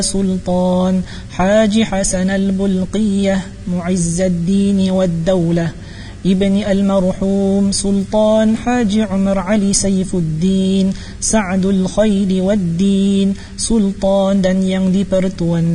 سلطان حاج حسن البلقية معز الدين والدولة ابن المرحوم سلطان حاج عمر علي سيف الدين سعد الخير والدين Sultan dan yang dipertuan